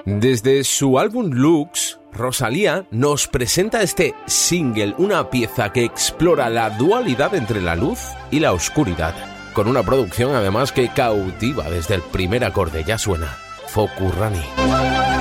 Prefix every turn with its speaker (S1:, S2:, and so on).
S1: Desde su álbum Lux, Rosalía nos presenta este single, una pieza que explora la dualidad entre la luz y la oscuridad, con una producción además que cautiva desde el primer acorde. Ya suena Focus Rani.